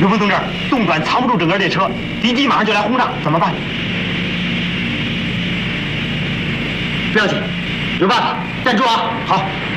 刘峰同志，动转藏不住整个列车，敌机马上就来轰炸，怎么办？不要紧，有办法，站住啊！好。